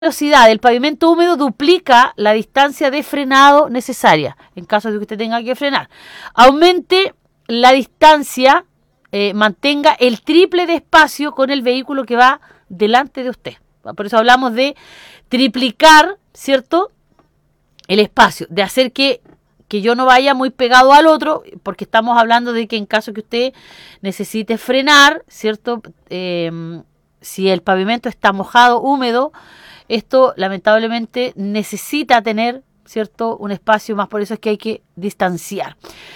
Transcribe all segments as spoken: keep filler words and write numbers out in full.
velocidad del pavimento húmedo duplica la distancia de frenado necesaria en caso de que usted tenga que frenar. Aumente la distancia, eh, mantenga el triple de espacio con el vehículo que va delante de usted. Por eso hablamos de triplicar, ¿cierto?, el espacio, de hacer que, que yo no vaya muy pegado al otro, porque estamos hablando de que en caso que usted necesite frenar, ¿cierto?, eh, si el pavimento está mojado, húmedo, esto lamentablemente necesita tener, ¿cierto?, un espacio más, por eso es que hay que distanciar.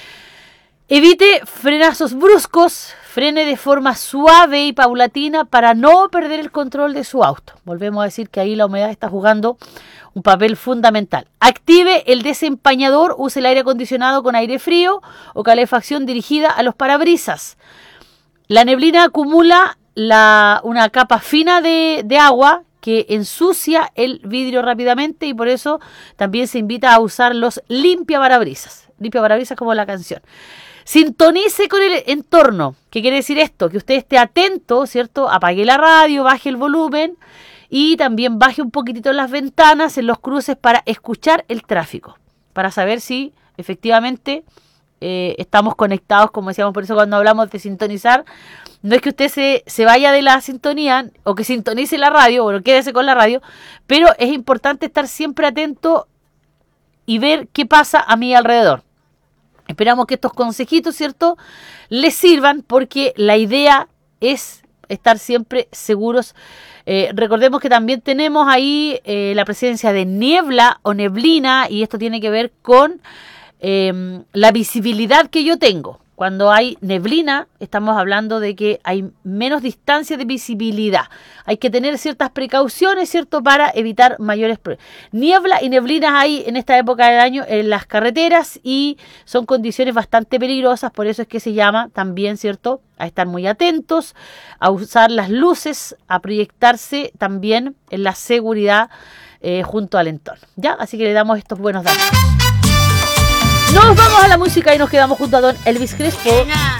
Evite frenazos bruscos, frene de forma suave y paulatina para no perder el control de su auto. Volvemos a decir que ahí la humedad está jugando un papel fundamental. Active el desempañador, use el aire acondicionado con aire frío o calefacción dirigida a los parabrisas. La neblina acumula la, una capa fina de, de agua que ensucia el vidrio rápidamente y por eso también se invita a usar los limpiaparabrisas. Limpiaparabrisas como la canción. Sintonice con el entorno. ¿Qué quiere decir esto? Que usted esté atento, ¿cierto? Apague la radio, baje el volumen y también baje un poquitito las ventanas en los cruces para escuchar el tráfico, para saber si efectivamente eh, estamos conectados, como decíamos, por eso cuando hablamos de sintonizar, no es que usted se, se vaya de la sintonía o que sintonice la radio, bueno, quédese con la radio, pero es importante estar siempre atento y ver qué pasa a mi alrededor. Esperamos que estos consejitos, ¿cierto?, les sirvan porque la idea es estar siempre seguros. Eh, recordemos que también tenemos ahí eh, la presencia de niebla o neblina y esto tiene que ver con eh, la visibilidad que yo tengo. Cuando hay neblina, estamos hablando de que hay menos distancia de visibilidad. Hay que tener ciertas precauciones, ¿cierto?, para evitar mayores problemas. Niebla y neblinas hay en esta época del año en las carreteras y son condiciones bastante peligrosas, por eso es que se llama también, ¿cierto?, a estar muy atentos, a usar las luces, a proyectarse también en la seguridad eh, junto al entorno. ¿Ya? Así que le damos estos buenos datos. Nos vamos a la música y nos quedamos junto a don Elvis Crespo.